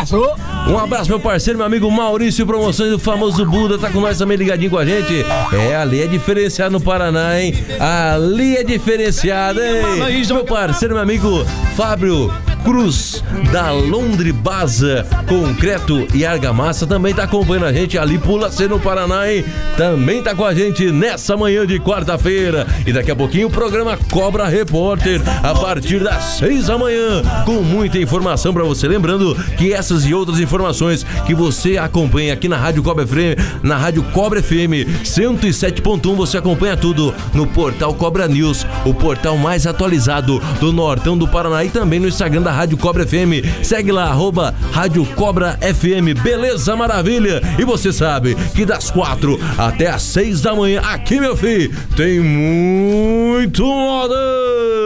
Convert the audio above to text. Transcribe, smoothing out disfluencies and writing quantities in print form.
abraço. Um abraço, meu parceiro, meu amigo Maurício Promoções, o famoso Buda, tá com nós também ligadinho com a gente. Ali é diferenciado no Paraná, hein? Ali é diferenciado, hein? Meu parceiro, meu amigo Fábio Cruz, da Londribasa Concreto e Argamassa, também tá acompanhando a gente. Ali Pula C no Paraná, hein? Também tá com a gente nessa manhã de quarta-feira. E daqui a pouquinho o programa Cobra Repórter, a partir das 6 da manhã, com muita informação pra você. Lembrando que essas e outras informações que você acompanha aqui na Rádio Cobra FM, na Rádio Cobra FM 107.1, você acompanha tudo no portal Cobra News, o portal mais atualizado do Nortão do Paraná, e também no Instagram da Rádio Cobra FM. Segue lá, Rádio Cobra FM, beleza, maravilha? E você sabe que das 4 até as 6 da manhã, aqui, meu filho, tem muito moda!